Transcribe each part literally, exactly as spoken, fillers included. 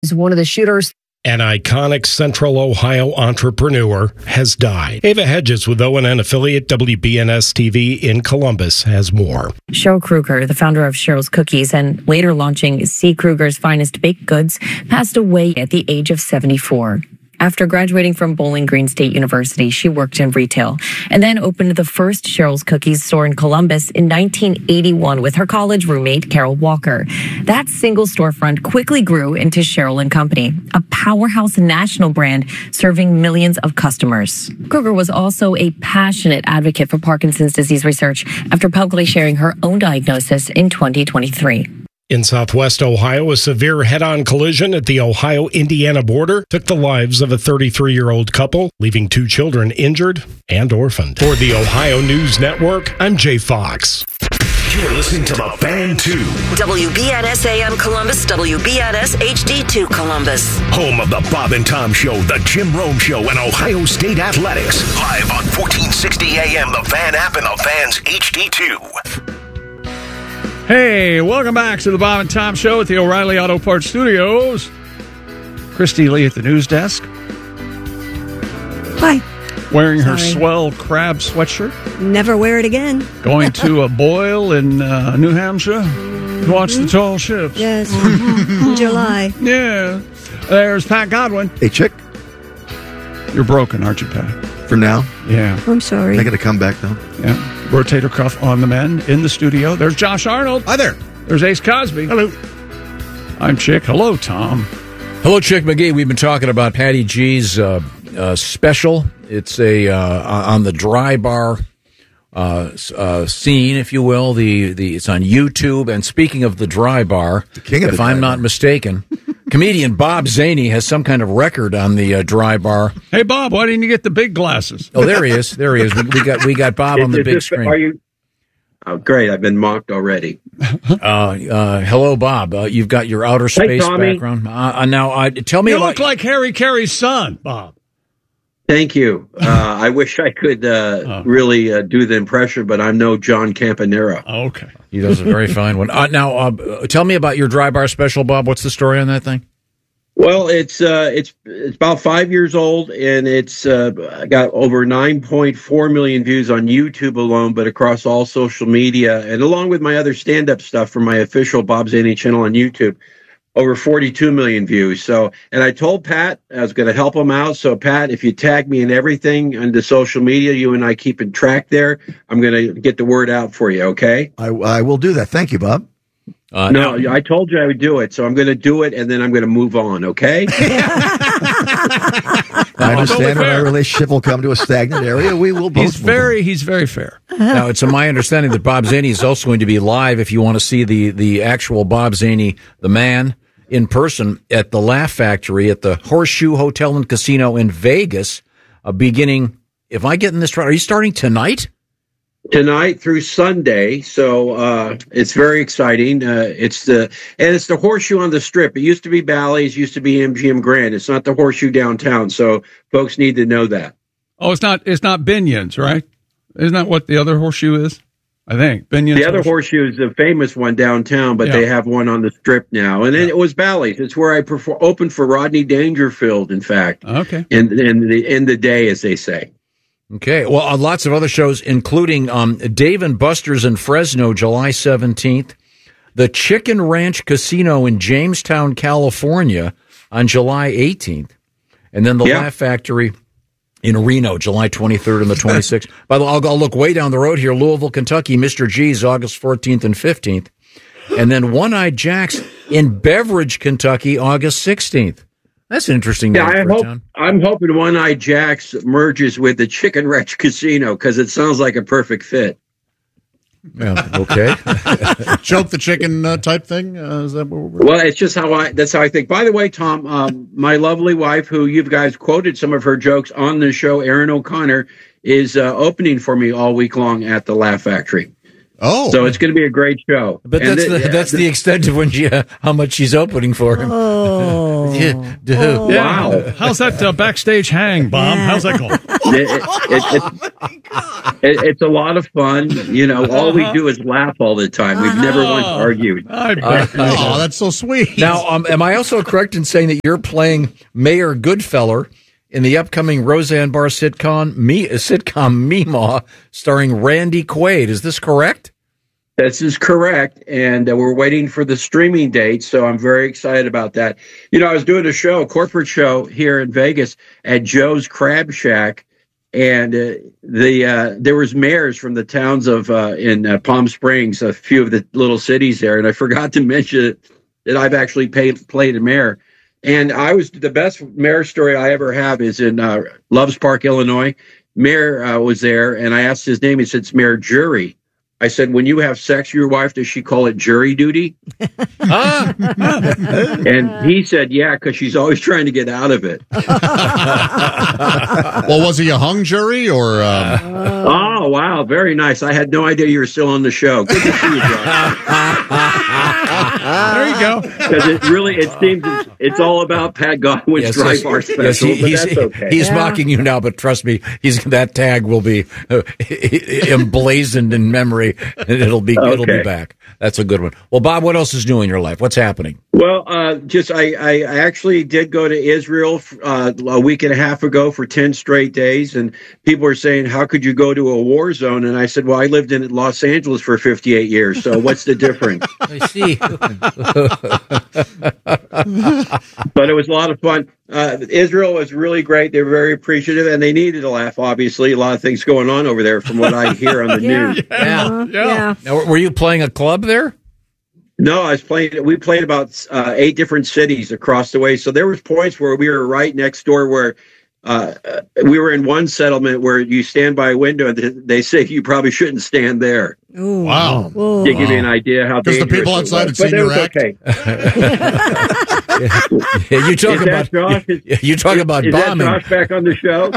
One of the shooters. An iconic Central Ohio entrepreneur has died. Ava Hedges with O N N affiliate W B N S T V in Columbus has more. Cheryl Kruger, the founder of Cheryl's Cookies and later launching C. Kruger's Finest Baked Goods, passed away at the age of seventy-four. After graduating from Bowling Green State University, she worked in retail and then opened the first Cheryl's Cookies store in Columbus in nineteen eighty-one with her college roommate, Carol Walker. That single storefront quickly grew into Cheryl and Company, a powerhouse national brand serving millions of customers. Kruger was also a passionate advocate for Parkinson's disease research after publicly sharing her own diagnosis in twenty twenty-three. In southwest Ohio, a severe head-on collision at the Ohio-Indiana border took the lives of a thirty-three-year-old couple, leaving two children injured and orphaned. For the Ohio News Network, I'm Jay Fox. You're listening to The Fan two. W B N S A M Columbus, W B N S H D two Columbus. Home of the Bob and Tom Show, The Jim Rome Show, and Ohio State Athletics. Live on fourteen sixty A M, The Fan app, and The Fan's H D two. Hey, welcome back to the Bob and Tom Show at the O'Reilly Auto Parts Studios. Christy Lee at the news desk. Hi. Wearing Sorry. her swell crab sweatshirt. Never wear it again. Going to a boil in uh, New Hampshire to watch the tall ships. Yes. In July. Yeah. There's Pat Godwin. Hey, chick. You're broken, aren't you, Pat? For now? Yeah. I'm sorry. I got to come back, though. Yeah. Rotator cuff on the mend in the studio. There's Josh Arnold. Hi there. There's Ace Cosby. Hello. I'm Chick. Hello, Tom. Hello, Chick McGee. We've been talking about Patty G's uh, uh, special. It's a uh, on the dry bar uh, uh, scene, if you will. The the it's on YouTube. And speaking of the dry bar, the king of if the I'm dry not bar. mistaken, comedian Bob Zaney has some kind of record on the uh, dry bar. Hey, Bob, why didn't you get the big glasses? Oh, there he is. There he is. We, we got we got Bob on the big screen. Are you? Oh, great! I've been mocked already. Uh, uh, hello, Bob. Uh, you've got your outer space Tommy. background. Uh, uh, now, uh, tell me You about. look like Harry Carey's son, Bob. Thank you. Uh, I wish I could uh, Oh. really uh, do the impression, but I'm no John Campanera. Oh, okay. He does a very fine one. Uh, now, uh, tell me about your dry bar special, Bob. What's the story on that thing? Well, it's uh, it's it's about five years old, and it's uh, got over nine point four million views on YouTube alone, but across all social media, and along with my other stand-up stuff from my official Bob Zaney channel on YouTube, over forty-two million views. So, and I told Pat I was going to help him out. So, Pat, if you tag me in everything on the social media, you and I keep in track there, I'm going to get the word out for you, okay? I, I will do that. Thank you, Bob. Uh, no, now, I told you I would do it, so I'm going to do it, and then I'm going to move on, okay? I understand when our relationship will come to a stagnant area. We will both. He's very, he's very fair. now, it's my understanding that Bob Zaney is also going to be live if you want to see the, the actual Bob Zaney, the man, in person at the Laugh Factory at the Horseshoe Hotel and Casino in Vegas, uh, beginning, if I get in this right, are you starting tonight? Tonight through Sunday, so uh, it's very exciting. Uh, it's the and it's the Horseshoe on the Strip. It used to be Bally's, used to be M G M Grand. It's not the Horseshoe downtown, so folks need to know that. Oh, it's not. It's not Binion's, right? Isn't that what the other horseshoe is? I think Binion's. The other horseshoe is the famous one downtown, but Yeah. they have one on the Strip now. And then it was Bally's. It's where I perform, opened for Rodney Dangerfield, in fact. Okay. In in the in the day, as they say. Okay. Well, uh, lots of other shows, including um, Dave and Buster's in Fresno, July seventeenth, the Chicken Ranch Casino in Jamestown, California, on July eighteenth, and then the Yeah. Laugh Factory in Reno, July twenty-third and the twenty-sixth. By the way, I'll, I'll look way down the road here. Louisville, Kentucky, Mister G's, August fourteenth and fifteenth. And then One-Eyed Jack's in Beveridge, Kentucky, August sixteenth. That's an interesting name Yeah, I for a hope, town. I'm hoping One-Eyed Jack's merges with the Chicken Ranch Casino because it sounds like a perfect fit. Yeah, okay. Choke the chicken uh, type thing? Uh, is that what we're... Well, it's just how I, that's how I think. By the way, Tom, um, my lovely wife, who you guys quoted some of her jokes on the show, Erin O'Connor, is uh, opening for me all week long at the Laugh Factory. Oh. So it's going to be a great show. But And that's the- the, that's the extent of when she, uh, how much she's opening for him. Oh. Yeah, dude. Oh. Yeah. Wow. How's that uh, backstage hang, Bob? Yeah. How's that going? It, it, it, it, it's a lot of fun. You know, all we do is laugh all the time. We've never once argued. I bet. Oh, that's so sweet. Now, um, am I also correct in saying that you're playing Mayor Goodfeller in the upcoming Roseanne Barr sitcom, Me, sitcom Meemaw, starring Randy Quaid? Is this correct? This is correct, and uh, we're waiting for the streaming date, so I'm very excited about that. You know, I was doing a show, a corporate show here in Vegas at Joe's Crab Shack, and uh, the uh, there was mayors from the towns of uh, in uh, Palm Springs, a few of the little cities there, and I forgot to mention that I've actually paid, played a mayor. And I was the best mayor story I ever have is in uh, Loves Park, Illinois. Mayor uh, was there, and I asked his name. He said, "It's Mayor Jury." I said, "When you have sex with your wife, does she call it jury duty?" Ah. And he said, "Yeah, because she's always trying to get out of it." Well, was he a hung jury or? Um... Oh, wow. Very nice. I had no idea you were still on the show. Good to see you, Josh. There you go. Because it really, it seems it's, it's all about Pat Godwin's Yes, dry yes, bar special, yes, he- but he's, that's okay. he's Yeah. mocking you now, but trust me, he's that tag will be uh, emblazoned in memory, and it'll be it'll be Okay. back. That's a good one. Well, Bob, what else is new in your life? What's happening? Well, uh, just I, I I actually did go to Israel uh, a week and a half ago for ten straight days, and people were saying, "How could you go to a war zone?" And I said, "Well, I lived in Los Angeles for fifty-eight years, so what's the difference?" I see. But it was a lot of fun. Uh, Israel was really great. They were very appreciative, and they needed a laugh. Obviously, a lot of things going on over there, from what I hear on the Yeah. news. Yeah. Uh-huh. Yeah. Yeah. Now, were you playing a club there? No, I was playing. We played about uh, eight different cities across the way. So there was points where we were right next door. Where uh, uh, we were in one settlement where you stand by a window and they say you probably shouldn't stand there. Ooh. Wow. Whoa. To give you an idea how Because the dangerous people it outside was. had seen But it your was act. okay. Yeah, you talk Is about that Josh? Is, you talk about is bombing. that Josh back on the show?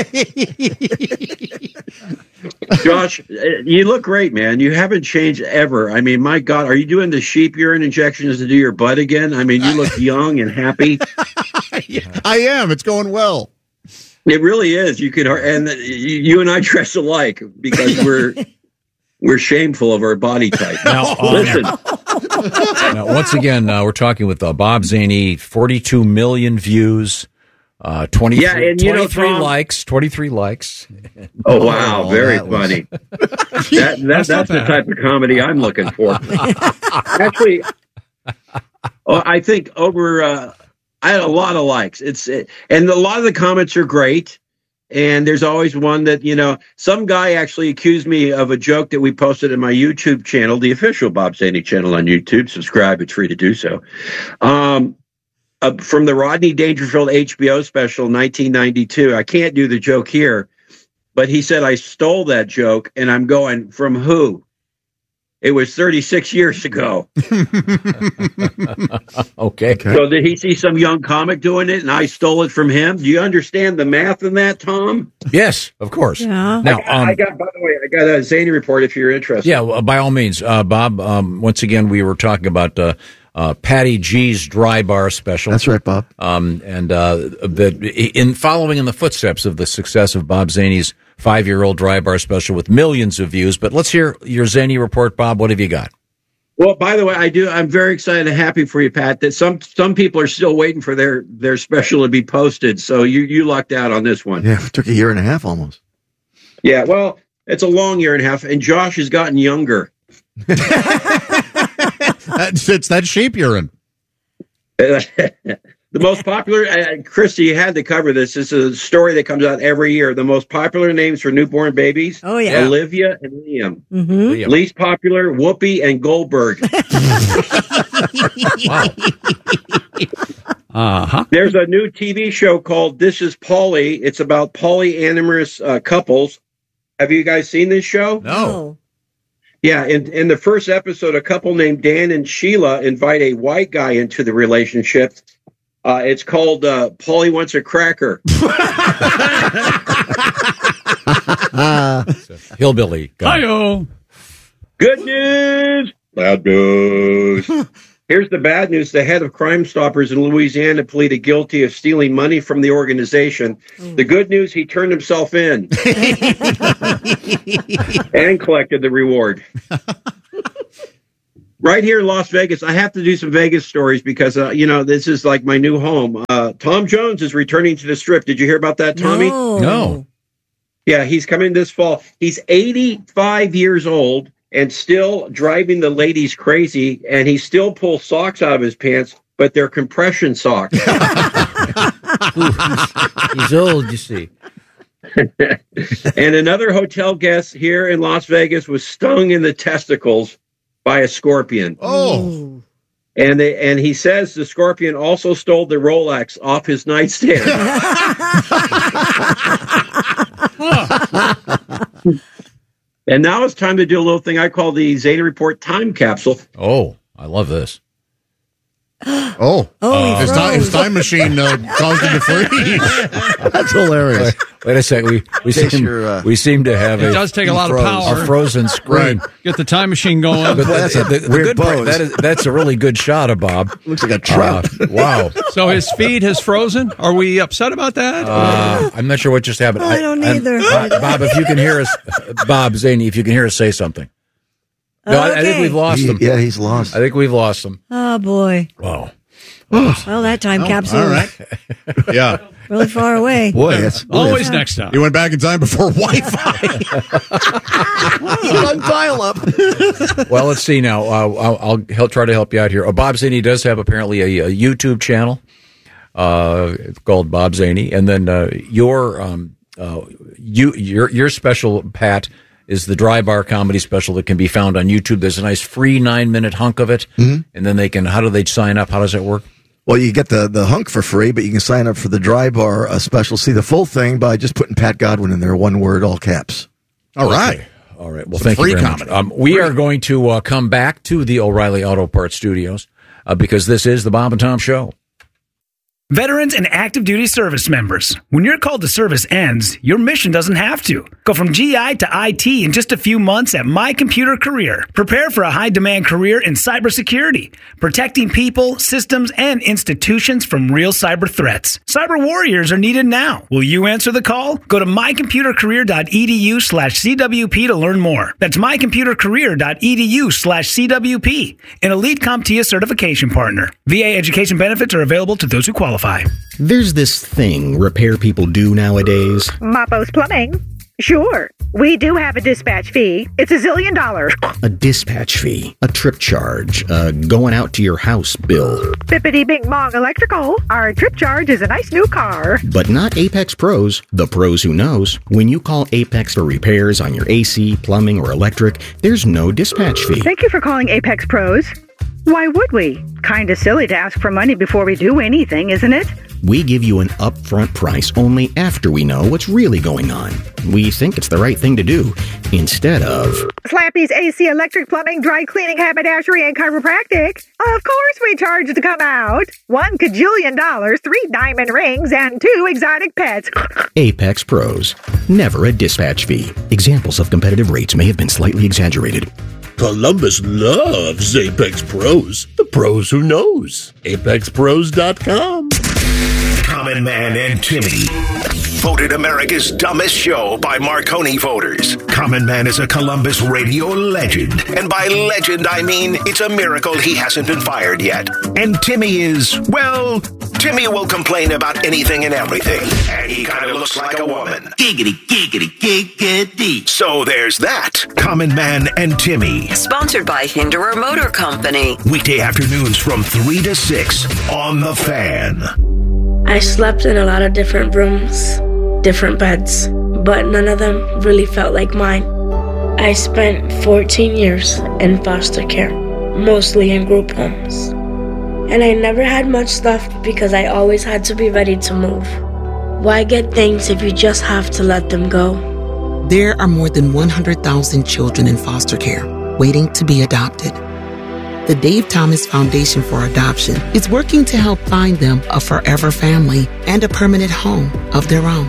Josh, uh, you look great, man. You haven't changed ever. I mean, my God, are you doing the sheep urine injections to do your butt again? I mean, you look young and happy. I am. It's going well. It really is. You could, and you and I dress alike because we're we're shameful of our body type. Now, um, Listen, Now, once again, uh, we're talking with uh, Bob Zaney, forty-two million views, uh, twenty-three, Yeah, and you know, twenty-three Tom- likes, twenty-three likes. oh wow, Oh, very that was- funny. that, that That's that's not the bad. type of comedy I'm looking for. Actually, oh, I think over. Uh, I had a lot of likes. It's it, and a lot of the comments are great. And there's always one that, you know, some guy actually accused me of a joke that we posted in my YouTube channel, the official Bob Zaney channel on YouTube. Subscribe, it's free to do so. Um, uh, from the Rodney Dangerfield H B O special, nineteen ninety-two. I can't do the joke here, but he said I stole that joke, and I'm going, from who? It was thirty-six years ago. Okay. So did he see some young comic doing it, and I stole it from him? Do you understand the math in that, Tom? Yes, of course. Yeah. Now, I, um, I got, by the way, I got a Zaney report if you're interested. yeah, well, by all means, uh, Bob. Um, once again, we were talking about uh, uh, Patty G's Dry Bar special. That's right, Bob. Um, and uh, that in following in the footsteps of the success of Bob Zaney's five-year-old Dry Bar special with millions of views. But let's hear your Zaney report, Bob. What have you got? Well, by the way, I do. I'm very excited and happy for you, Pat. That some some people are still waiting for their their special to be posted. So you you lucked out on this one. Yeah, it took a year and a half almost. Yeah. Well, it's a long year and a half, and Josh has gotten younger. That's, it's that sheep urine. The most popular, uh, Christy, you had to cover this. This is a story that comes out every year. The most popular names for newborn babies: Oh, yeah. Olivia and Liam. Mm-hmm. Liam. Least popular: Whoopi and Goldberg. Uh-huh. There's a new T V show called This Is Polly. It's about polyamorous uh, couples. Have you guys seen this show? Oh. Yeah, in, in the first episode, a couple named Dan and Sheila invite a white guy into the relationship. Uh, it's called uh, Polly Wants a Cracker. Hillbilly guy. Hi-yo. Good news! Bad news. Here's the bad news. The head of Crime Stoppers in Louisiana pleaded guilty of stealing money from the organization. The good news, he turned himself in and collected the reward. Right here in Las Vegas, I have to do some Vegas stories because, uh, you know, this is like my new home. Uh, Tom Jones is returning to the Strip. Did you hear about that, Tommy? No. No. Yeah, he's coming this fall. He's eighty-five years old and still driving the ladies crazy, and he still pulls socks out of his pants, but they're compression socks. Ooh, he's, he's old, you see. And another hotel guest here in Las Vegas was stung in the testicles by a scorpion. Oh. And they, and he says the scorpion also stole the Rolex off his nightstand. And now it's time to do a little thing I call the Zeta Report time capsule. Oh, I love this. Oh. Oh, he his, time, his froze. time machine uh, caused him to freeze. That's hilarious. Wait, wait a second. We we In case seem, you're, uh, we seem to have It a, does take a lot of froze- power. a frozen screen. Right. Get the time machine going. But that's the, a the, the weird good part, pose. that is, that's a really good shot of Bob. Looks like a trap. Uh, wow. So his feed has frozen. Are we upset about that? Uh, I'm not sure what just happened. I don't I'm- either. Bob, Bob, if you can hear us, Bob Zaney, if you can hear us, say something. No, I, I think Okay. we've lost He- him. yeah, he's lost. I think we've lost him. Oh, boy. Wow. Well, that time capsule All right. Yeah. really far away. Boy, that's boy, Always that's- next time. You went back in time before Wi-Fi. on dial-up. Well, let's see now. Uh, I'll, I'll help, try to help you out here. Uh, Bob Zaney does have apparently a, a YouTube channel uh, it's called Bob Zaney, and then uh, your um, uh, you your your special, Pat, is the Dry Bar comedy special that can be found on YouTube. There's a nice free nine minute hunk of it, Mm-hmm. and then they can. How do they sign up? How does that work? Well, you get the, the hunk for free, but you can sign up for the Dry Bar uh, special. See the full thing by just putting Pat Godwin in there, one word, all caps. All right. All right. Well, Some thank free you very comedy. much. Um, we are going to uh, come back to the O'Reilly Auto Parts Studios uh, because this is the Bob and Tom Show. Veterans and active duty service members, when your call to service ends, your mission doesn't have to. Go from G I to I T in just a few months at My Computer Career. Prepare for a high-demand career in cybersecurity, protecting people, systems, and institutions from real cyber threats. Cyber warriors are needed now. Will you answer the call? Go to mycomputercareer.edu slash CWP to learn more. That's mycomputercareer.edu slash CWP, an Elite CompTIA certification partner. V A education benefits are available to those who qualify. There's this thing repair people do nowadays. Mapos Plumbing. Sure. We do have a dispatch fee. It's a zillion dollars. A dispatch fee, a trip charge, a going out to your house bill. Bippity Bing Bong Electrical. Our trip charge is a nice new car. But not Apex Pros, the pros who knows. When you call Apex for repairs on your A C, plumbing, or electric, there's no dispatch fee. Thank you for calling Apex Pros. Why would we? Kinda silly to ask for money before we do anything, isn't it? We give you an upfront price only after we know what's really going on. We think it's the right thing to do, instead of... Slappy's A C, electric, plumbing, dry cleaning, haberdashery, and chiropractic. Of course we charge to come out. One cajillion dollars, three diamond rings, and two exotic pets. Apex Pros. Never a dispatch fee. Examples of competitive rates may have been slightly exaggerated. Columbus loves Apex Pros. The pros who knows. apex pros dot com. Common Man and Timmy. Voted America's dumbest show by Marconi voters. Common Man is a Columbus radio legend. And by legend, I mean it's a miracle he hasn't been fired yet. And Timmy is, well, Timmy will complain about anything and everything. And he kind of looks like a woman. Giggity, giggity, giggity. So there's that. Common Man and Timmy. Sponsored by Hinderer Motor Company. Weekday afternoons from three to six on The Fan. I slept in a lot of different rooms, different beds, but none of them really felt like mine. I spent fourteen years in foster care, mostly in group homes. And I never had much stuff because I always had to be ready to move. Why get things if you just have to let them go? There are more than one hundred thousand children in foster care waiting to be adopted. The Dave Thomas Foundation for Adoption is working to help find them a forever family and a permanent home of their own.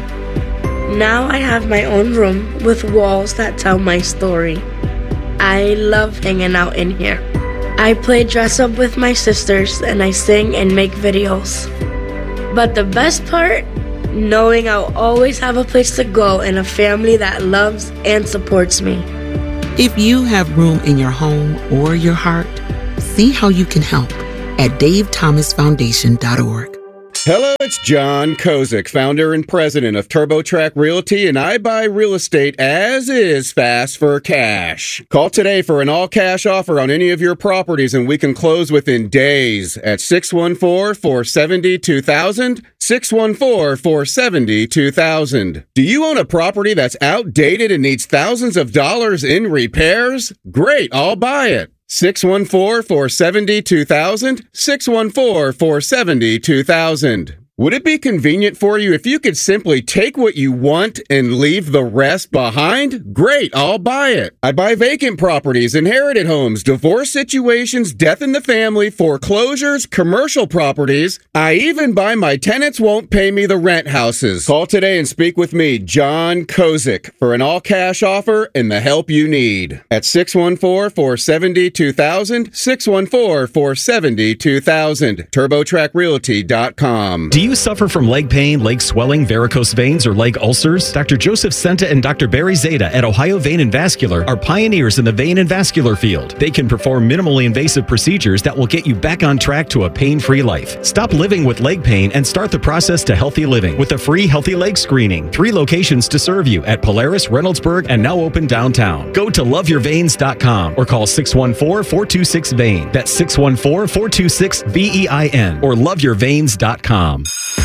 Now I have my own room with walls that tell my story. I love hanging out in here. I play dress up with my sisters and I sing and make videos. But the best part, knowing I'll always have a place to go and a family that loves and supports me. If you have room in your home or your heart, see how you can help at dave thomas foundation dot org. Hello, it's John Kozik, founder and president of TurboTrack Realty, and I buy real estate as is fast for cash. Call today for an all-cash offer on any of your properties, and we can close within days at six one four, four seven zero, two thousand, six one four, four seven zero, two thousand. Do you own a property that's outdated and needs thousands of dollars in repairs? Great, I'll buy it. six one four, four seven zero, two thousand, six one four, four seven zero, two thousand. Would it be convenient for you if you could simply take what you want and leave the rest behind? Great, I'll buy it. I buy vacant properties, inherited homes, divorce situations, death in the family, foreclosures, commercial properties. I even buy my tenants won't pay me the rent houses. Call today and speak with me, John Kozik, for an all-cash offer and the help you need. At six one four, four seven zero, two thousand, six one four, four seven zero, two thousand. turbotrack realty dot com. Do you suffer from leg pain, leg swelling, varicose veins, or leg ulcers? Doctor Joseph Senta and Doctor Barry Zeta at Ohio Vein and Vascular are pioneers in the vein and vascular field. They can perform minimally invasive procedures that will get you back on track to a pain-free life. Stop living with leg pain and start the process to healthy living with a free healthy leg screening. Three locations to serve you at Polaris, Reynoldsburg, and now open downtown. Go to love your veins dot com or call six one four, four two six, V E I N. That's six one four, four two six, V E I N or love your veins dot com.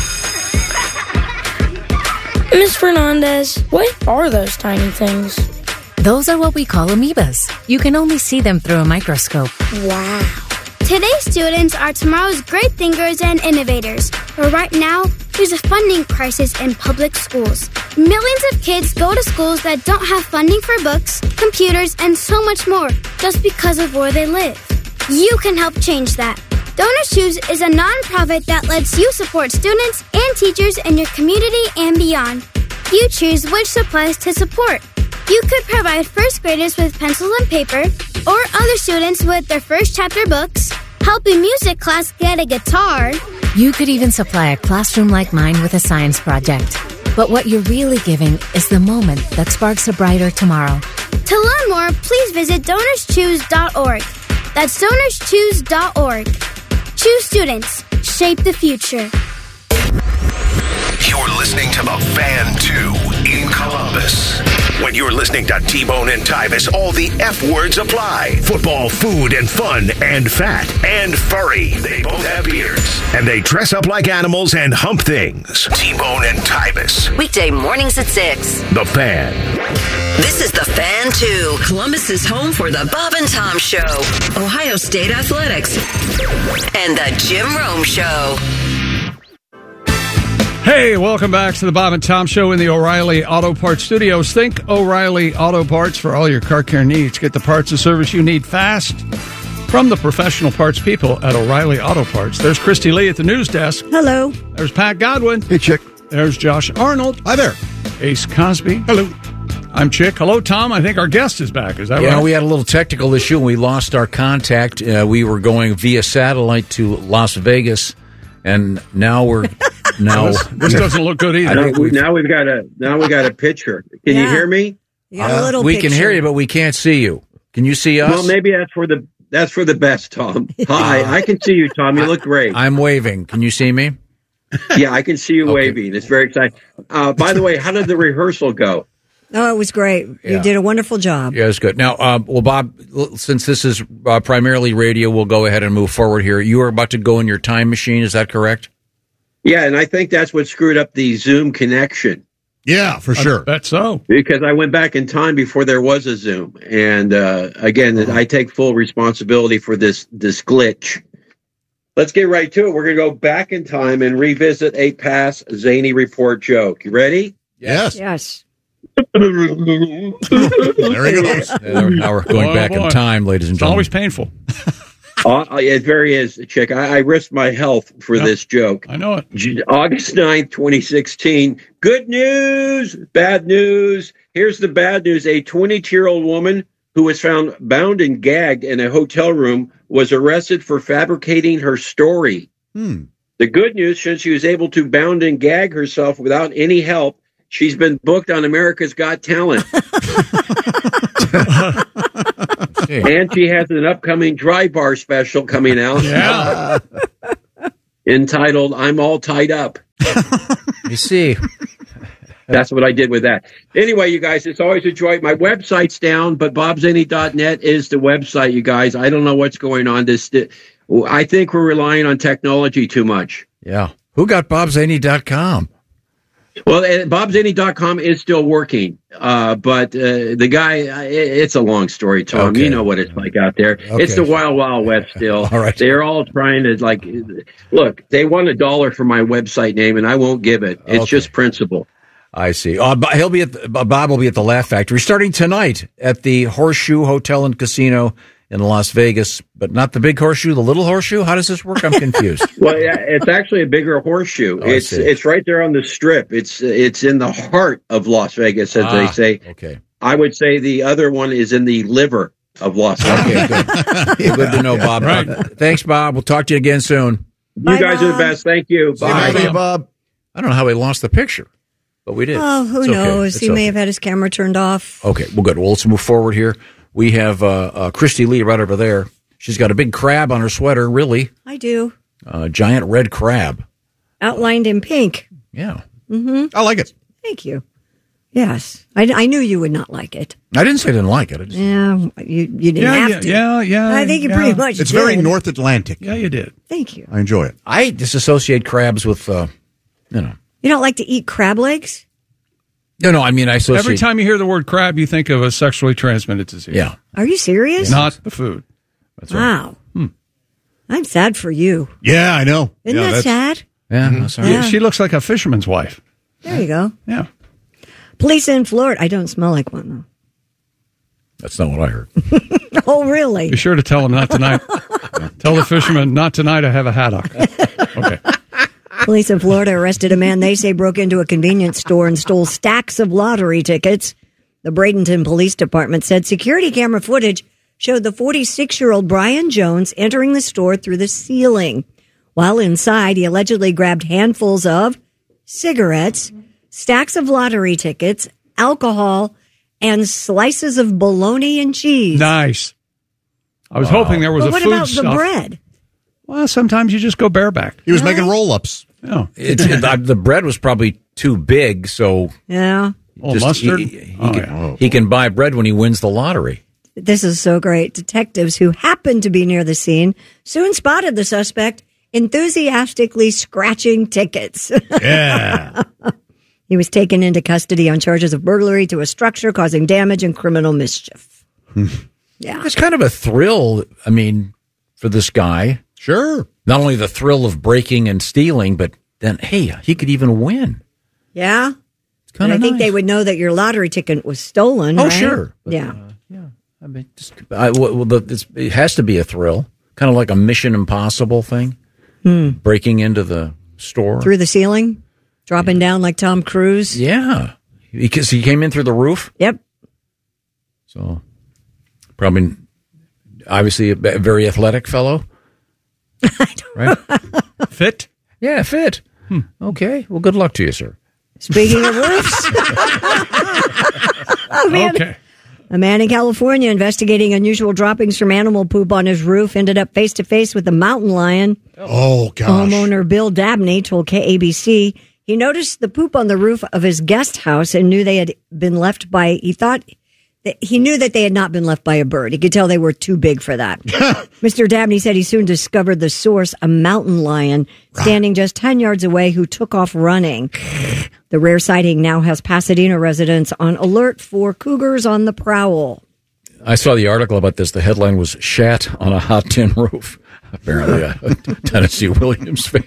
Miss Fernandez, what are those tiny things? Those are what we call amoebas. You can only see them through a microscope. Wow. Today's students are tomorrow's great thinkers and innovators. But right now, there's a funding crisis in public schools. Millions of kids go to schools that don't have funding for books, computers, and so much more just because of where they live. You can help change that. Donors Choose is a nonprofit that lets you support students and teachers in your community and beyond. You choose which supplies to support. You could provide first graders with pencils and paper, or other students with their first chapter books, help a music class get a guitar. You could even supply a classroom like mine with a science project. But what you're really giving is the moment that sparks a brighter tomorrow. To learn more, please visit donors choose dot org. That's donors choose dot org. Choose students. Shape the future. You're listening to The Fan two in Columbus. When you're listening to T-Bone and Tyvis, all the F words apply. Football, food, and fun, and fat, and furry. They both have beards. And they dress up like animals and hump things. T-Bone and Tyvis. Weekday mornings at six. The Fan. This is The Fan two, Columbus's home for the Bob and Tom Show, Ohio State Athletics, and the Jim Rome Show. Hey, welcome back to the Bob and Tom Show in the O'Reilly Auto Parts Studios. Think O'Reilly Auto Parts for all your car care needs. Get the parts and service you need fast from the professional parts people at O'Reilly Auto Parts. There's Christy Lee at the news desk. Hello. There's Pat Godwin. Hey, Chick. There's Josh Arnold. Hi there. Ace Cosby. Hello. I'm Chick. Hello, Tom. I think our guest is back. Is that yeah, right? Yeah, we had a little technical issue and we lost our contact. Uh, we were going via satellite to Las Vegas, and now we're now. this, this doesn't look good either. Now, we, now we've got a now we got a picture. Can Yeah. you hear me? You got a little we picture. can hear you, but we can't see you. Can you see us? Well, maybe that's for the that's for the best, Tom. Hi, I can see you, Tom. You look great. I'm waving. Can you see me? Yeah, I can see you Okay. waving. It's very exciting. Uh, by the way, how did the rehearsal go? Oh, it was great. Yeah. You did a wonderful job. Yeah, it's good. Now, uh, well, Bob, l- since this is uh, primarily radio, we'll go ahead and move forward here. You are about to go in your time machine. Is that correct? Yeah, and I think that's what screwed up the Zoom connection. Yeah, for sure. I bet so. Because I went back in time before there was a Zoom. And uh, again, I take full responsibility for this this glitch. Let's get right to it. We're going to go back in time and revisit a past Zany Report joke. You ready? Yes. Yes. There he goes. Uh, now we're going Oh, back boy. in time, ladies and It's gentlemen. always painful. Uh, it very is, Chick. I, I risked my health for Yeah. this joke. I know it. J- August ninth, twenty sixteen. Good news, bad news. Here's the bad news. A twenty-two-year-old woman who was found bound and gagged in a hotel room, was arrested for fabricating her story. Hmm. The good news, since she was able to bound and gag herself without any help, she's been booked on America's Got Talent. And she has an upcoming dry bar special coming out. Yeah. Entitled, I'm All Tied Up. You see. That's what I did with that. Anyway, you guys, it's always a joy. My website's down, but bob zaney dot net is the website, you guys. I don't know what's going on. This, I think we're relying on technology too much. Yeah. Who got bob zaney dot com? Well, bob zaney dot com is still working, uh, but uh, the guy, it's a long story, Tom. Okay. You know what it's like out there. Okay. It's the wild, wild west still. All right. They're all trying to, like, look, they want a dollar for my website name, and I won't give it. It's Okay. just principle. I see. Uh, Bo- he'll be at the, Bob will be at the Laugh Factory starting tonight at the Horseshoe Hotel and Casino in Las Vegas, but not the big horseshoe, the little horseshoe. How does this work? I'm confused. Well, yeah, it's actually a bigger horseshoe. Oh, I it's see. it's right there on the strip. It's it's in the heart of Las Vegas, as Ah, they say. Okay. I would say the other one is in the liver of Las Vegas. Okay, good. Good to know, Bob. Right. Uh, thanks, Bob. We'll talk to you again soon. You guys are the best. Thank you. Bye. Thank you, Bob. I don't know how we lost the picture, but we did. Oh, who It's okay. knows? It's He may okay. have had his camera turned off. Okay, well, good. Well, let's move forward here. We have uh, uh, Christy Lee right over there. She's got a big crab on her sweater, really. I do. A giant red crab. Outlined in pink. Yeah. Mm-hmm. I like it. Thank you. Yes. I, I knew you would not like it. I didn't say I didn't like it. I just, Yeah, you, you didn't Yeah, have yeah, to. yeah, yeah. I think you yeah. pretty much It's did. very North Atlantic. Yeah, you did. Thank you. I enjoy it. I disassociate crabs with, uh, you know. You don't like to eat crab legs? No, no, I mean, I associate. Every time you hear the word crab, you think of a sexually transmitted disease. Yeah. Are you serious? Not the food. That's Wow. I'm sad for you. Yeah, I know. Isn't yeah, that that's- sad? Yeah, that's all right. Yeah. She looks like a fisherman's wife. There you go. Yeah. Police in Florida. I don't smell like one, That's not what I heard. though. Oh, really? Be sure to tell him not tonight. Tell the fisherman not tonight. I have a haddock. Okay. Police in Florida arrested a man they say broke into a convenience store and stole stacks of lottery tickets. The Bradenton Police Department said security camera footage showed the forty-six-year-old Brian Jones entering the store through the ceiling. While inside, he allegedly grabbed handfuls of cigarettes, stacks of lottery tickets, alcohol, and slices of bologna and cheese. Nice. I was hoping there was But a what food about stuff. the bread? Well, sometimes you just go bareback. He was making roll-ups. Yeah. It's, it, uh, the bread was probably too big, so Yeah. Oh, just- mustard? He, he, Oh, can, yeah. he can buy bread when he wins the lottery. This is so great. Detectives who happened to be near the scene soon spotted the suspect enthusiastically scratching tickets. Yeah. He was taken into custody on charges of burglary to a structure, causing damage and criminal mischief. Yeah. It's kind of a thrill, I mean, for this guy. Sure. Not only the thrill of breaking and stealing, but then, hey, he could even win. Yeah. It's kind And I of think nice. they would know that your lottery ticket was stolen. Oh, right? sure. But, Yeah. I mean, just, I, well, the, it's, it has to be a thrill, kind of like a Mission Impossible thing, Hmm. breaking into the store. Through the ceiling, dropping down like Tom Cruise. Yeah, because he came in through the roof. Yep. So, probably, obviously, a b- very athletic fellow. Right? Fit? Yeah, fit. Hmm. Okay. Well, good luck to you, sir. Speaking of roofs. Oh, man. Okay. A man in California investigating unusual droppings from animal poop on his roof ended up face to face with a mountain lion. Oh, gosh. Homeowner Bill Dabney told K A B C he noticed the poop on the roof of his guest house and knew they had been left by, he thought, that he knew that they had not been left by a bird. He could tell they were too big for that. Mister Dabney said he soon discovered the source, a mountain lion standing just ten yards away who took off running. The rare sighting now has Pasadena residents on alert for cougars on the prowl. I saw the article about this. The headline was "Shat on a Hot Tin Roof." Apparently, a Tennessee Williams fan.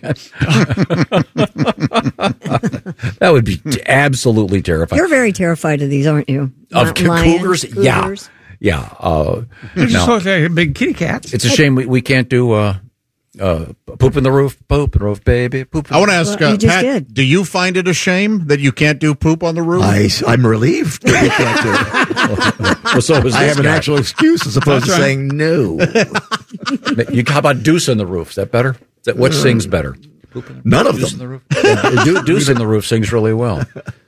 That would be absolutely terrifying. You're very terrified of these, aren't you? Of Mountain lions, cougars? Yeah. Yeah. Uh, They're just now, like they're big kitty cats. it's a shame we, we can't do uh, uh, poop in the roof, poop in the roof, baby. Poop. In I want to the ask roof. uh, Pat. Do you find it a shame that you can't do poop on the roof? I, I'm relieved that you can't do it. Well, so is I this have an guy. actual excuse as opposed That's to right. saying no. You, how about deuce in the roof? Is that better? Is that, which Uh, sings better? Poop in the, None of deuce them. In the roof? Yeah, deu- deuce in the roof sings really well.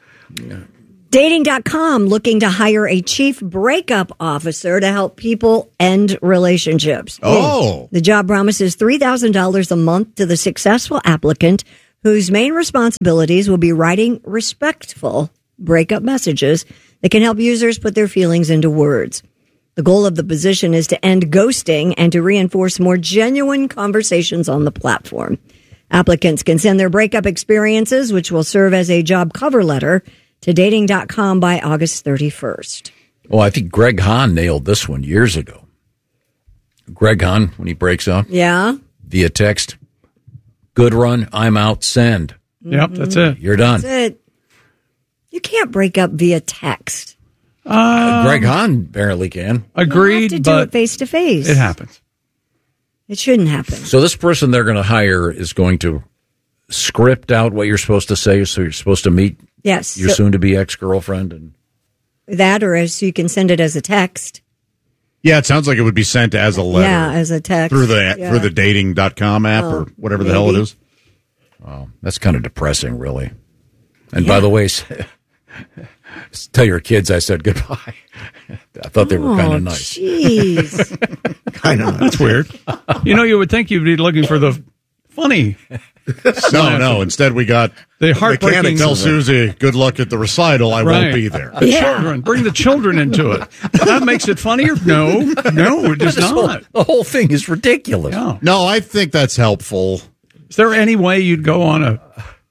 Dating dot com looking to hire a chief breakup officer to help people end relationships. Oh. The job promises three thousand dollars a month to the successful applicant whose main responsibilities will be writing respectful breakup messages that can help users put their feelings into words. The goal of the position is to end ghosting and to reinforce more genuine conversations on the platform. Applicants can send their breakup experiences, which will serve as a job cover letter, to dating dot com by August thirty-first. Well, I think Greg Hahn nailed this one years ago. Greg Hahn, when he breaks up Yeah. via text, good run, I'm out, send. Yep, that's it. You're done. That's it. You can't break up via text. Uh, Greg Hahn apparently can. Agreed, You have to do but it face to face. it happens. It shouldn't happen. So this person they're going to hire is going to script out what you're supposed to say, so you're supposed to meet Yes. your so soon-to-be ex-girlfriend. And that, or as you can send it as a text. Yeah, it sounds like it would be sent as a letter. Yeah, as a text. Through the Yeah. through the dating dot com app Oh, or whatever the hell it maybe. is. Wow, that's kind of depressing, really. And by the way, s- tell your kids I said goodbye. I thought they were kind Oh, of nice. Jeez. Kind of. That's weird. You know, you would think you'd be looking for the funny. No, no. Instead, we got The heartbreaking. Tell Susie, good luck at the recital. I Right. won't be there. The children. Bring the children into it. That makes it funnier? No. No, it does This whole- not. The whole thing is ridiculous. No. No, I think that's helpful. Is there any way you'd go on a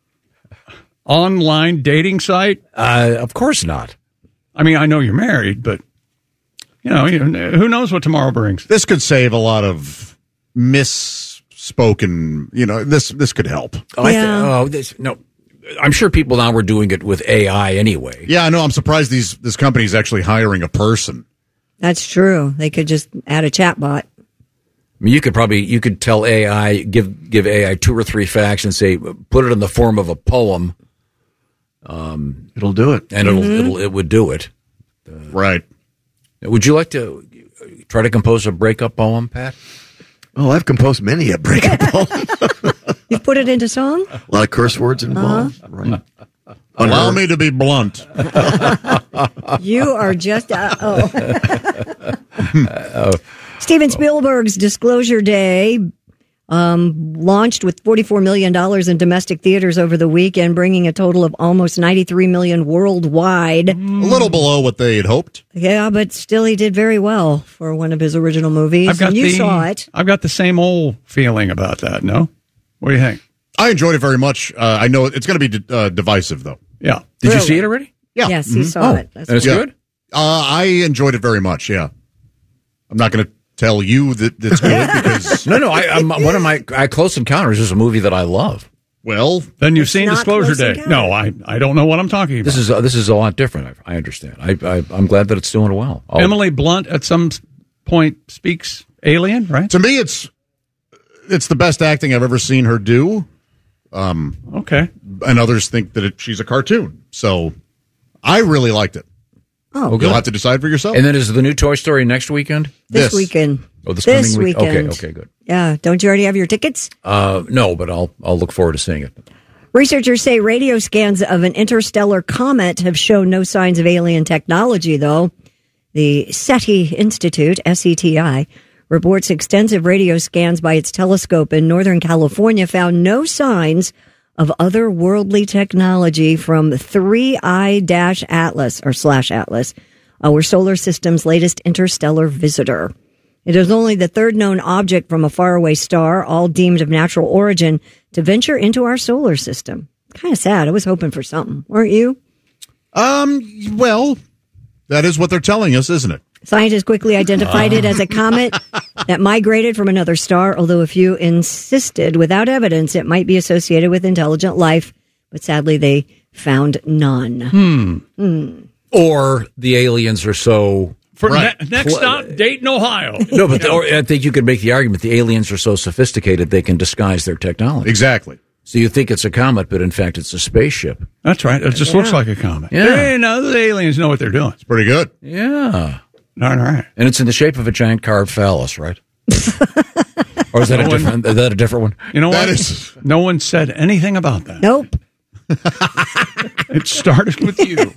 online dating site? Uh, of course not. I mean, I know you're married, but you know, you know, who knows what tomorrow brings? This could save a lot of misspoken. You know, this this could help. Oh, I thi- Yeah. oh, this, no. I'm sure people now were doing it with A I anyway. Yeah, I know. I'm surprised these this company is actually hiring a person. That's true. They could just add a chat bot. I mean, you could probably you could tell A I give give A I two or three facts and say put it in the form of a poem. Um, It'll do it, and it'll, Mm-hmm. it'll it would do it. Right. Would you like to try to compose a breakup poem, Pat? Oh, I've composed many a breakup poem. You put it into song? A lot of curse words involved. Right. Allow me to be blunt. You are just uh, oh. Steven Spielberg's Disclosure Day um, launched with forty-four million dollars in domestic theaters over the weekend, bringing a total of almost ninety-three million dollars worldwide. A little below what they had hoped. Yeah, but still, he did very well for one of his original movies. I've got and you the, saw it. I've got the same old feeling about that. No, what do you think? I enjoyed it very much. Uh, I know it's going to be d- uh, divisive, though. Yeah. Did you see it already? Yeah. Yes, he Mhm. saw Oh, it. That's and it's why. good. Uh, I enjoyed it very much. Yeah. I'm not going to tell you that it's good because No, no. I, I'm, one of my I, Close Encounters is a movie that I love. well, Then you've It's seen not Disclosure Close Day. Encounter. No, I, I don't know what I'm talking about. This is uh, this is a lot different. I, I understand. I, I I'm glad that it's doing well. I'll- Emily Blunt at some point speaks alien, right? to me, it's it's the best acting I've ever seen her do. Um, Okay. and others think that it, she's a cartoon. So I really liked it. Oh, You'll good. have to decide for yourself. And then is the new Toy Story next weekend? this, this. weekend. Oh, this, This coming week. weekend. Okay, okay, good. Yeah, don't you already have your tickets? Uh, no, but I'll I'll look forward to seeing it. Researchers say radio scans of an interstellar comet have shown no signs of alien technology, though. The SETI Institute, S E T I, reports extensive radio scans by its telescope in Northern California found no signs of otherworldly technology from three I Atlas, or slash Atlas, our solar system's latest interstellar visitor. It is only the third known object from a faraway star, all deemed of natural origin, to venture into our solar system. Kind of sad. I was hoping for something, weren't you? Um, well, that is what they're telling us, isn't it? Scientists quickly identified it as a comet that migrated from another star, although a few insisted without evidence it might be associated with intelligent life, but sadly they found none. Hmm. Hmm. Or the aliens are so For Right. ne- next stop, Dayton, Ohio. No, but the, or I think you could make the argument the aliens are so sophisticated they can disguise their technology. Exactly. So you think it's a comet, but in fact it's a spaceship. That's right. It just Yeah. looks like a comet. Yeah. Hey, no, the aliens know what they're doing. It's pretty good. Yeah. All right. And it's in the shape of a giant carved phallus, right? Or is that No a one- different? Is that a different one? You know That what? is- No one said anything about that. Nope. It started with you.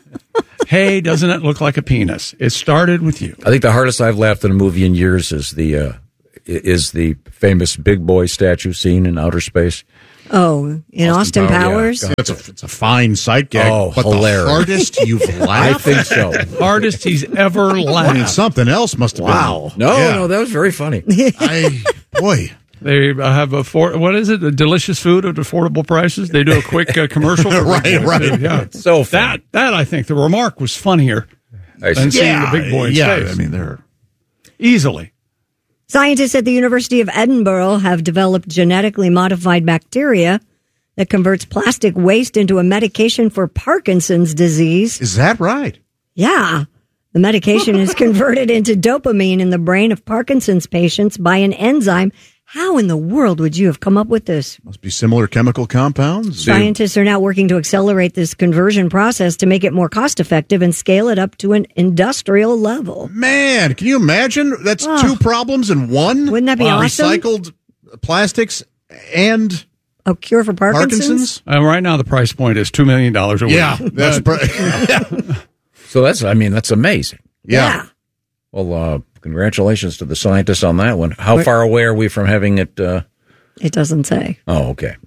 Hey, doesn't it look like a penis? It started with you. I think the hardest I've laughed in a movie in years is the uh, is the famous big boy statue scene in outer space. Oh, in Austin, Powers? Yeah. It's a, it's a fine sight gag. Oh, but hilarious. the hardest you've laughed? I think so. Hardest he's ever laughed. I mean, something else must have Wow. been. No, Yeah. no, that was very funny. I, boy. They uh, have a for, what is it? The delicious food at affordable prices. They do a quick uh, commercial. For Right, Big Boy. right. Yeah. So that that I think the remark was funnier than seeing Yeah, the big boy in yeah, space. I mean, they're easily. Scientists at the University of Edinburgh have developed genetically modified bacteria that converts plastic waste into a medication for Parkinson's disease. Is that right? Yeah. The medication is converted into dopamine in the brain of Parkinson's patients by an enzyme. How in the world would you have come up with this? Must be similar chemical compounds. Scientists are now working to accelerate this conversion process to make it more cost effective and scale it up to an industrial level. Man, can you imagine? That's Oh. two problems in one. Wouldn't that be awesome? Recycled plastics and A cure for Parkinson's? Parkinson's? Uh, right now, the price point is two million dollars a week. Yeah, that's Uh, pr- So that's, I mean, that's amazing. yeah. Well, uh, congratulations to the scientists on that one. How far away are we from having it? Uh... It doesn't say. Oh, okay.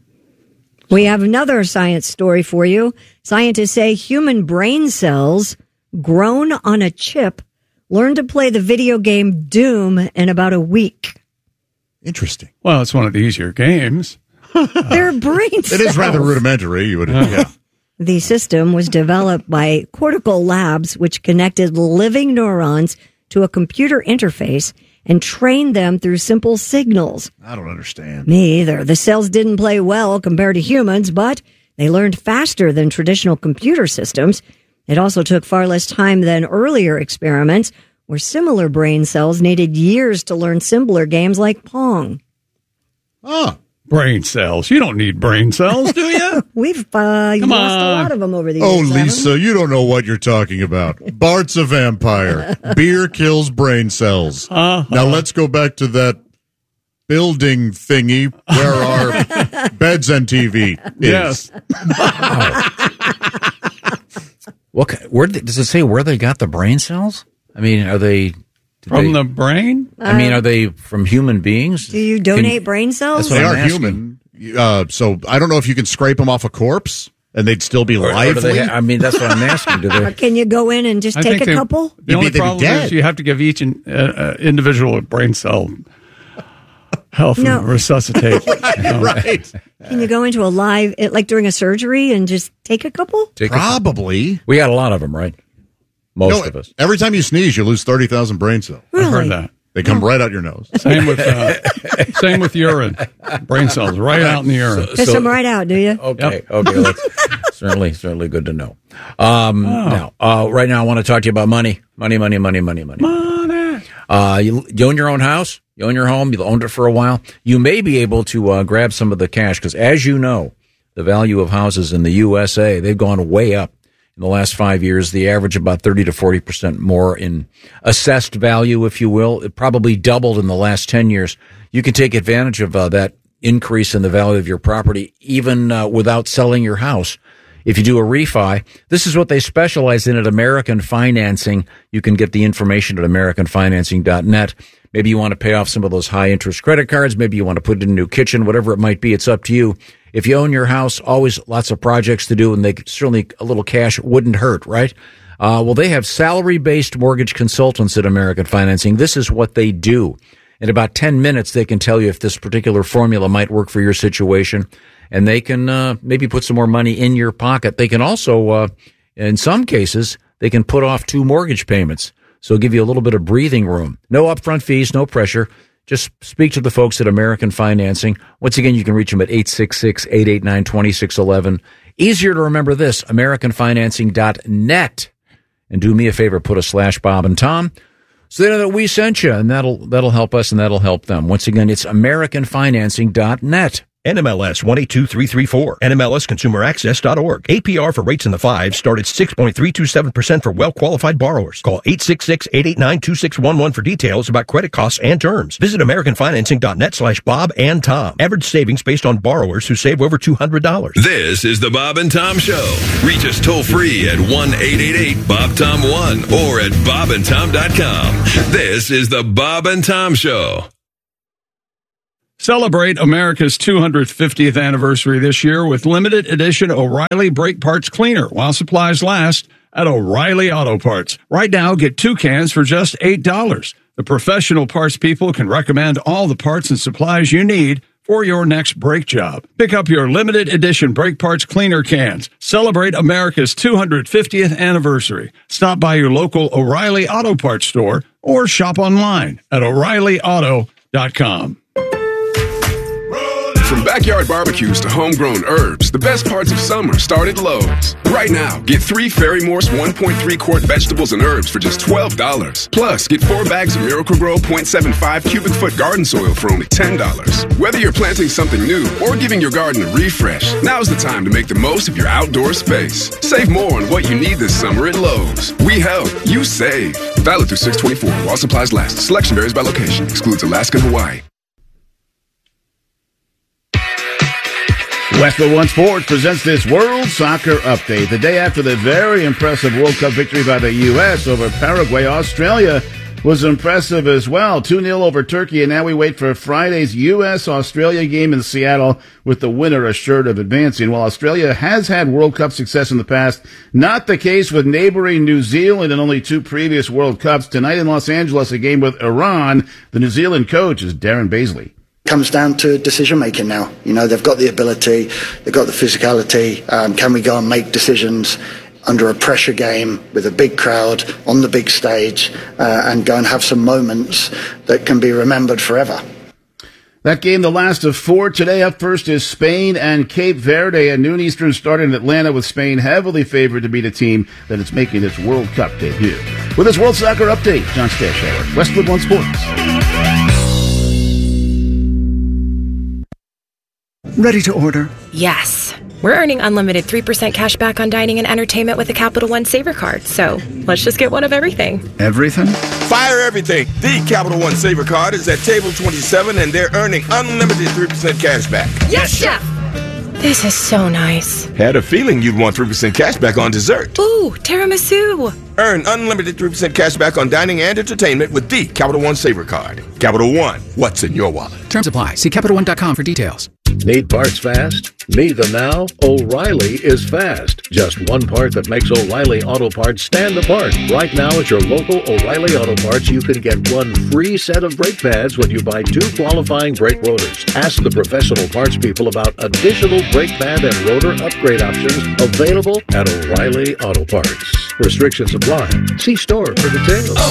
We have another science story for you. Scientists say human brain cells grown on a chip learn to play the video game Doom in about a week. Interesting. Well, it's one of the easier games. Their brain cells. It is rather rudimentary. You would, yeah. The system was developed by Cortical Labs, which connected living neurons to a computer interface and trained them through simple signals. I don't understand. Me either. The cells didn't play well compared to humans, but they learned faster than traditional computer systems. It also took far less time than earlier experiments, where similar brain cells needed years to learn simpler games like Pong. Oh. Brain cells. You don't need brain cells, do you? We've uh, Come lost a on. lot of them over the Oh, years. haven't Lisa, you don't know what you're talking about. Bart's a vampire. Beer kills brain cells. Uh-huh. Now let's go back to that building thingy where our beds and T V is. Yes. What? ki- Where does it say where they got the brain cells? I mean, are they did From they- the brain? I mean, are they from human beings? Do you Can donate brain cells? That's what They I'm are asking. human. Uh, so I don't know if you can scrape them off a corpse and they'd still be Or- or do lively. they ha- I mean, that's what I'm asking. Do Or they? can you go in and just I take think a they- couple? The You'd only be- they'd be problem dead. is you have to give each in, uh, uh, individual brain cell health No. and resuscitate. Um, Right. Can you go into a live, it- like during a surgery, and just take a couple? Take a- Probably. we got a lot of them, right? Most No, of us. Every time you sneeze, you lose thirty thousand brain cells. I've heard Really? that. They come right out your nose. Same with uh, same with urine. Brain cells right out in the urine. Piss them right out, do you? Okay, okay, that's certainly certainly good to know. Um, Oh. Now, uh, right now, I want to talk to you about money, money, money, money, money, money. Money. Uh, you, you own your own house, you own your home, you owned it for a while. You may be able to uh, grab some of the cash because, as you know, the value of houses in the U S A they've gone way up in the last five years. The average about thirty to forty percent more in assessed value, if you will. It probably doubled in the last ten years. You can take advantage of uh, that increase in the value of your property even uh, without selling your house. If you do a refi, this is what they specialize in at American Financing. You can get the information at american financing dot net. Maybe you want to pay off some of those high interest credit cards. Maybe you want to put in a new kitchen, whatever it might be. It's up to you. If you own your house, always lots of projects to do, and they certainly a little cash wouldn't hurt, right? Uh, well, they have salary-based mortgage consultants at American Financing. This is what they do. In about ten minutes, they can tell you if this particular formula might work for your situation, and they can uh, maybe put some more money in your pocket. They can also, uh, in some cases, they can put off two mortgage payments, so give you a little bit of breathing room. No upfront fees, no pressure. Just speak to the folks at American Financing. Once again, you can reach them at eight six six, eight eight nine, two six one one. Easier to remember this, american financing dot net. And do me a favor, put a slash Bob and Tom so they know that we sent you, and that'll that'll help us and that'll help them. Once again, it's American Financing dot net. N M L S one eight two three three four, N M L S consumer access dot org. A P R for rates in the fives start at six point three two seven percent for well-qualified borrowers. Call eight six six, eight eight nine, two six one one for details about credit costs and terms. Visit American Financing dot net slash Bob and Tom. Average savings based on borrowers who save over two hundred dollars. This is the Bob and Tom Show. Reach us toll free at one eight eight eight, B O B, T O M one or at bob and tom dot com. This is the Bob and Tom Show. Celebrate America's two hundred fiftieth anniversary this year with limited edition O'Reilly Brake Parts Cleaner while supplies last at O'Reilly Auto Parts. Right now, get two cans for just eight dollars. The professional parts people can recommend all the parts and supplies you need for your next brake job. Pick up your limited edition Brake Parts Cleaner cans. Celebrate America's two hundred fiftieth anniversary. Stop by your local O'Reilly Auto Parts store or shop online at O'Reilly Auto dot com. From backyard barbecues to homegrown herbs, the best parts of summer start at Lowe's. Right now, get three Fairy Morse one point three quart vegetables and herbs for just twelve dollars. Plus, get four bags of Miracle-Gro zero point seven five cubic foot garden soil for only ten dollars. Whether you're planting something new or giving your garden a refresh, now's the time to make the most of your outdoor space. Save more on what you need this summer at Lowe's. We help, you save. Valid through six twenty-four while supplies last. Selection varies by location. Excludes Alaska and Hawaii. Westwood One Sports presents this World Soccer Update. The day after the very impressive World Cup victory by the U S over Paraguay, Australia was impressive as well. two nil over Turkey, and now we wait for Friday's U S Australia game in Seattle with the winner assured of advancing. While Australia has had World Cup success in the past, not the case with neighboring New Zealand in only two previous World Cups. Tonight in Los Angeles, a game with Iran. The New Zealand coach is Darren Baisley. Comes down to decision making now. You know, they've got the ability, they've got the physicality. Um, can we go and make decisions under a pressure game with a big crowd on the big stage uh, and go and have some moments that can be remembered forever? That game, the last of four. Today up first is Spain and Cape Verde. A noon Eastern start in Atlanta, with Spain heavily favored to beat a team that is making its World Cup debut. With this World Soccer Update, John Stashower, Westwood One Sports. Ready to order? Yes. We're earning unlimited three percent cash back on dining and entertainment with a Capital One Saver card, so let's just get one of everything. Everything? Fire everything. The Capital One Saver card is at table twenty-seven, and they're earning unlimited three percent cash back. Yes, Chef! This is so nice. Had a feeling you'd want three percent cash back on dessert. Ooh, tiramisu. Earn unlimited three percent cash back on dining and entertainment with the Capital One Saver card. Capital One, what's in your wallet? Terms apply. See Capital One dot com for details. Need parts fast? Need them now? O'Reilly is fast. Just one part that makes O'Reilly Auto Parts stand apart. Right now at your local O'Reilly Auto Parts, you can get one free set of brake pads when you buy two qualifying brake rotors. Ask the professional parts people about additional brake pad and rotor upgrade options available at O'Reilly Auto Parts. Restrictions apply. See store for details.